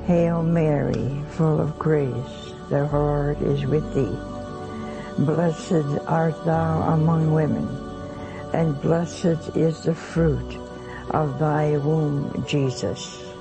Hail Mary, full of grace, the Lord is with thee. Blessed art thou among women, and blessed is the fruit of thy womb, Jesus.